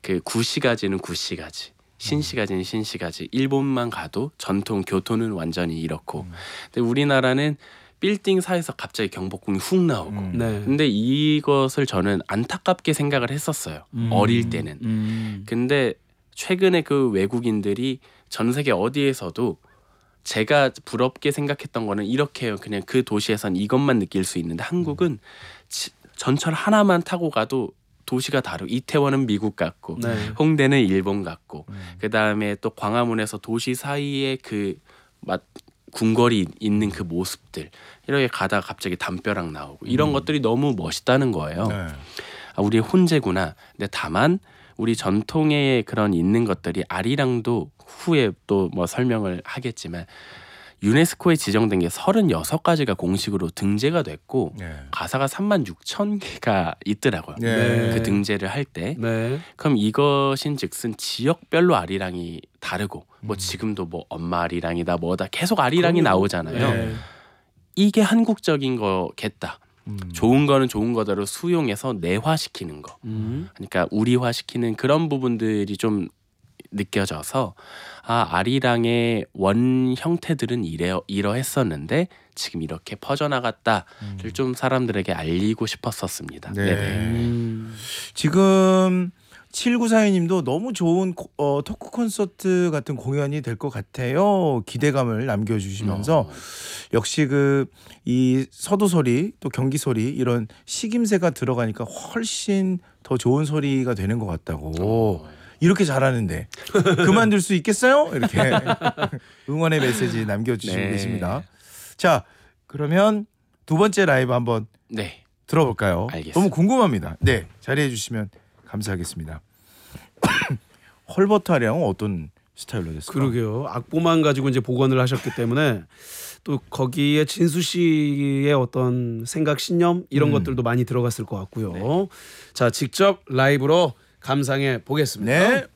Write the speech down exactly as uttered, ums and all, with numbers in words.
그 구시가지는 구시가지, 신시가지는 신시가지. 일본만 가도 전통 교토는 완전히 이렇고. 음. 근데 우리나라는 빌딩 사이에서 갑자기 경복궁이 훅 나오고. 음. 네. 근데 이것을 저는 안타깝게 생각을 했었어요. 음. 어릴 때는. 음. 근데 최근에 그 외국인들이 전 세계 어디에서도 제가 부럽게 생각했던 거는 이렇게요. 그냥 그 도시에선 이것만 느낄 수 있는데 한국은 지, 전철 하나만 타고 가도 도시가 다르고 이태원은 미국 같고 네. 홍대는 일본 같고 음. 그 다음에 또 광화문에서 도시 사이에 그 막 궁궐이 있는 그 모습들 이렇게 가다가 갑자기 담벼락 나오고 이런 것들이 너무 멋있다는 거예요. 네. 아, 우리 혼재구나. 근데 다만 우리 전통에 그런 있는 것들이 아리랑도 후에 또 뭐 설명을 하겠지만 유네스코에 지정된 게 서른여섯 가지가 공식으로 등재가 됐고 네. 가사가 삼만 육천 개가 있더라고요. 네. 그 등재를 할 때. 네. 그럼 이것인즉슨 지역별로 아리랑이 다르고 뭐 음. 지금도 뭐 엄마 아리랑이다 뭐다 계속 아리랑이 그럼요. 나오잖아요. 네. 이게 한국적인 거겠다. 음. 좋은 거는 좋은 거대로 수용해서 내화시키는 거. 음. 그러니까 우리화시키는 그런 부분들이 좀 느껴져서 아 아리랑의 원 형태들은 이래 이러했었는데 지금 이렇게 퍼져나갔다를 음. 좀 사람들에게 알리고 싶었었습니다. 네. 네네. 음. 지금 칠구사이 님도 너무 좋은 코- 어, 토크 콘서트 같은 공연이 될 것 같아요. 기대감을 남겨주시면서 어. 역시 그 이 서도 소리 또 경기 소리 이런 식임새가 들어가니까 훨씬 더 좋은 소리가 되는 것 같다고. 어. 이렇게 잘하는데 그만둘 수 있겠어요? 이렇게 응원의 메시지 남겨주시고 네. 계십니다. 자, 그러면 두 번째 라이브 한번 네. 들어볼까요? 알겠습니다. 너무 궁금합니다. 네, 자리해 주시면 감사하겠습니다. 헐버트 아리랑은 어떤 스타일로 됐을까? 그러게요. 악보만 가지고 이제 복원을 하셨기 때문에 또 거기에 진수 씨의 어떤 생각, 신념 이런 음. 것들도 많이 들어갔을 것 같고요. 자, 직접 라이브로 감상해 보겠습니다. 네.